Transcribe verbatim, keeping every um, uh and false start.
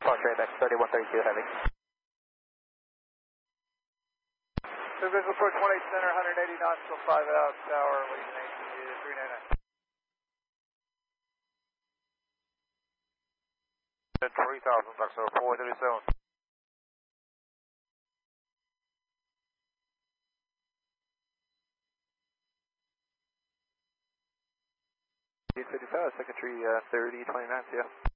Portrait X thirty-one thirty-two heavy. So visual approach one eight center, one hundred eighty knots, still five out, tower, leading eight is three nine nine. three thousand, Doctor four thirty-seven. fifty-five, second tree, uh, thirty twenty-nine, yeah.